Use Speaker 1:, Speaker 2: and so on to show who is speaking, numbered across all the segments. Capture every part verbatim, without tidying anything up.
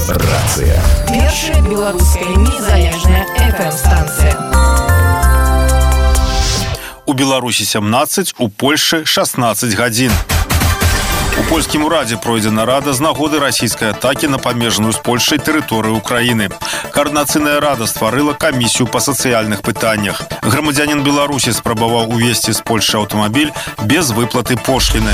Speaker 1: Радыё-рацыя.
Speaker 2: Першая беларуская незалежная эф эм-станцыя.
Speaker 3: У Беларусі сямнаццаць, у Польшы шаснаццаць гадзін. У польскім урадзе пройдзе нарада з нагоды расійскай атакі на памежную з Польшай тэрыторыю Украіны. Координацыйная рада стварыла камісію па сацыяльных пытаннях. Грамадзянін Беларусі спрабаваў увезці з Польшы аўтамабіль без выплаты пошліны.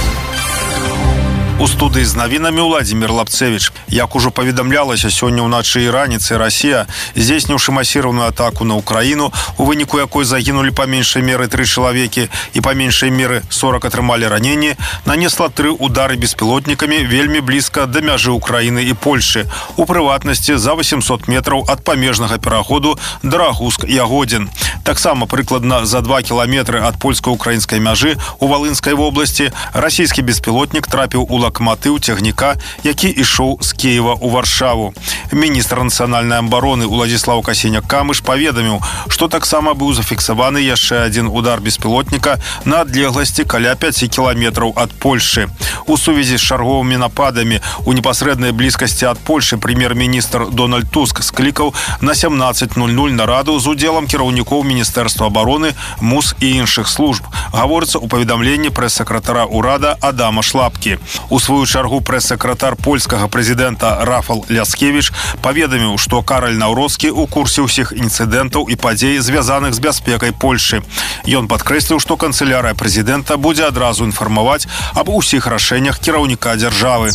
Speaker 3: У студыі з навінамі Владзімір Лапцевіч. Як ужо паведамлялася, сёння ўначы і раніцай Расія, здзейсніўшы масіраваную атаку на Украіну, у выніку якой загінулі па меншай меры тры чалавекі і па меншай меры сорок атрымалі раненні, нанесла тры удары беспілотнікамі вельмі блізка да мяжы Украіны і Польшы, у прыватнасці за восемьсот метраў ад памежнага пераходу Дарагуск-Ягодзін. Таксама прыкладна за два кіламетры ад польска-украінскай мяжы у Валынскай вобласці расійскі беспілотнік трапіў у лакаматыў цягніка, які ішоў з Кіева ў Варшаву. Міністр нацыянальнай абароны Уладзіслаў Касеняк-Камыш паведаміў, што таксама быў зафіксаваны яшчэ адзін удар беспілотніка на адлегласці каля пяці кіламетраў ад Польшы. У сувязі з чарговымі нападамі у непасрэднай блізкасці ад Польшы прэм'ер-міністр Дональд Туск склікаў на сямнаццаць нуль нуль нараду з удзелам кіраўнікоў Міністэрства абароны, МУС і іншых служб. Гаворыцца ў паведамленні прэс-сакратара ўрада Адама Шлапкі. У сваю чаргу прэс-сакратар польскага прэзідэнта Рафал Ляскевіч паведаміў, што Караль Наўроцкі ў курсе ўсіх інцыдэнтаў і падзей, звязаных з бяспекай Польшы. Ён падкрэсліў, што канцылярыя прэзідэнта будзе адразу інфармаваць аб усіх рашэннях кіраўніка дзяржавы.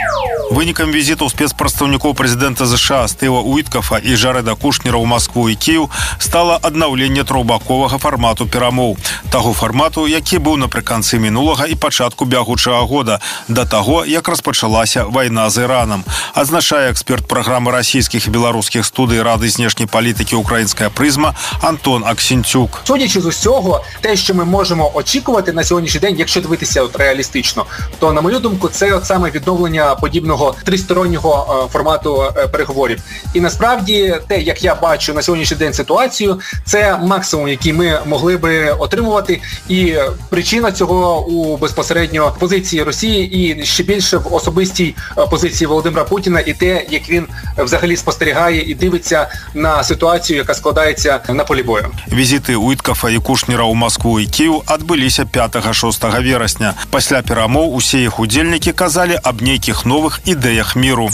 Speaker 3: Вынікам візітаў спецпрадстаўнікоў прэзідэнта ЗША Стэйва Уіткафа і Жарэда Кушнера ў Маскву і Кіеў стала аднаўленне трохбаковага фармату перамоў. Таго фармату, які быў напрыканцы мінулага і пачатку бягучага года, да таго, як распачалася вайна з Іранам. Адзначае эксперт праграмы расійскіх і беларускіх студый Рады знешняй палітыкі «Українська призма» Антон Аксінцюк.
Speaker 4: Судячи з усього, те, що ми можемо очікувати на сьогоднішній день, якщо дивитися от реалістично, то, на мою думку, це от саме відновлення подібного тристороннього формату переговорів. І насправді, те, як я бачу на сьогоднішній день ситуацію, це максимум, який ми могли би отримувати. І причина цього у безпосередньо позиції Росії і ще більше в особистій позиції Володимира Путіна і те, як він взагалі спостерігає і дивиться на ситуацію, яка складається на полі бою.
Speaker 3: Візіти Уіткафа і Кушнера ў Маскву і Кіеў адбыліся пятага-шостага верасня. Пасля перамоў усе іх удзельнікі казалі аб нейкіх новых ідэях міру.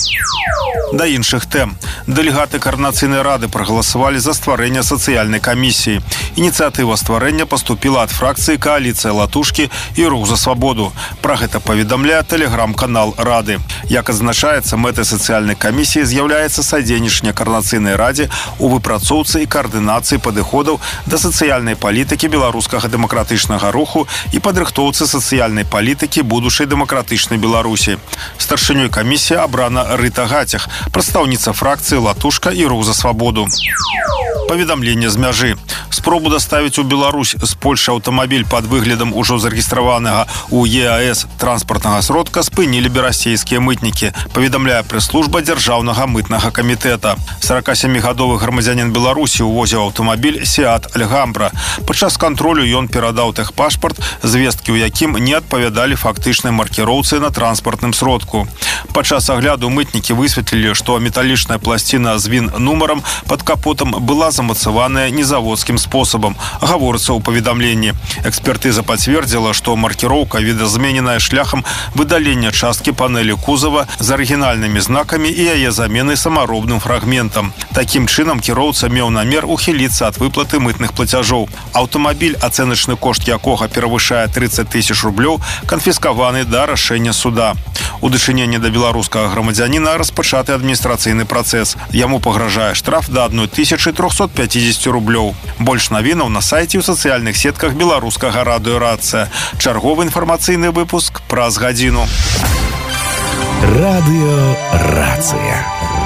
Speaker 3: Да іншых тэм. Дэлегаты Координацыйнай рады прагаласавалі за стварэнне сацыяльнай камісіі. Ініцыятыва стварэння паступіла ад фракцыі «Коаліцыя Латушкі» і «Рух за свабоду». Пра гэта паведамляе тэлеграм-канал Рады. Як адзначаецца, мэтай сацыяльнай камісіі з'яўляецца садзейнічанне Координацыйнай радзе у выпрацоўцы і каардынацыі падыходаў да сацыяльнай палітыкі беларускага дэмакратычнага руху і падрыхтоўцы сацыяльнай палітыкі будучай дэмакратычнай Беларусі. Старшынёй камісіі абрана Рыта Гацях, прадстаўніца фракцыі «Латушка» і «Рух за свабоду». Паведамленне з мяжы. Спробу даставіць у Беларусь з Польшы аўтамабіль пад выглядам ужо зарэгістраванага ў е а эс транспартнага сродка спынілі берасцейскія мытнікі, паведамляе прэс-служба дзяржаўнага мытнага камітэта. саракасямігадовы грамадзянін Беларусі увозіў аўтамабіль «Сеат Альгамбра». Падчас кантролю ён перадаў тэхпашпарт, звесткі ў якім не адпавядалі фактычнай маркіроўцы на транспартным сродку. Падчас агляду мытнікі высветлілі, што металічная пласціна з він-нумарам пад капотам была замацаваная незаводскім спосабам, гаворыцца ў паведамленні. Экспертыза пацвердзіла, што маркіроўка відазмененая шляхам выдалення часткі панэлі кузава з арыгінальнымі знакамі і яе замены самаробным фрагментам. Такім чынам кіроўца меў намер ухіліцца ад выплаты мытных плацяжоў. Аўтамабіль, ацэначны кошт якога перавышае трыццаць тысяч рублёў, канфіскаваны да рашэння суда. У дачыненні да беларускага грамадзяніна распачаты адміністрацыйны працэс. Яму пагражае штраф да адной тысячы трохсот пяцідзесяці рублёў. Больш навінаў на сайце ў сацыяльных сетках беларускага радыё-рацыя. Чарговы інфармацыйны выпуск праз гадзіну.
Speaker 1: Радыё-рацыя.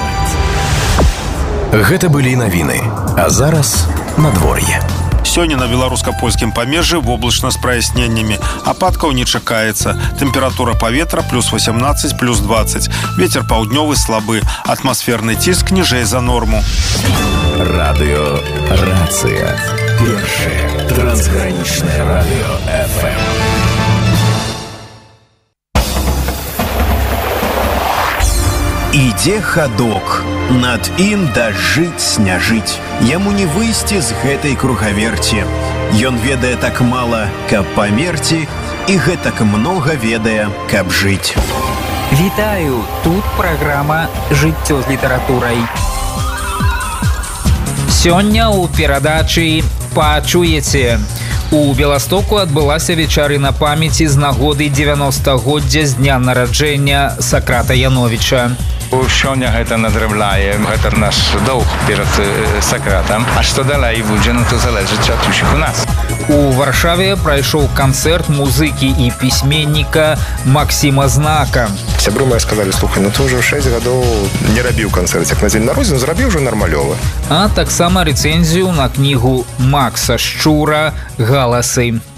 Speaker 1: Гэта былі навіны. А зараз надвор'е.
Speaker 3: Сёння на беларуска-польскім памежжы воблачна з праясненнямі. Ападкаў не чакаецца. Тэмпература паветра плюс васямнаццаць, плюс дваццаць. Вецер паўднёвы слабы. Атмасферны ціск ніжэй за норму.
Speaker 1: Радыё-рацыя. Першае трансгранічнае радыё эф эм.
Speaker 5: Ідзе хадок, над ім дажыць не жыць. Яму не выйсці з гэтай кругаверці. Ён ведае так мала, каб памерці, і гэтак многа ведае, каб жыць.
Speaker 6: Вітаю, тут праграма «Жыццё з літаратурай». Сёння ў перадачы пачуеце. У Беластоку адбылася вечарына памяці з нагоды дзевяностагоддзя з дня нараджэння Сакрата Яновіча.
Speaker 7: Сёння гэта надрабляе, гэта наш доўг перад Сакратам. А што далей будзе, ну то залежыць ад усіх у нас.
Speaker 6: У Варшаве прайшоў канцэрт музыкі і пісьменніка Максіма Знака.
Speaker 8: Сябры мои сказалі, слухай, ну ты ўжо шэсць гадоў не рабіў канцэрцік на дзень народзін, зрабіў ужо нармалёва.
Speaker 6: А таксама рэцэнзію на кнігу Макса Шчура «Галасы».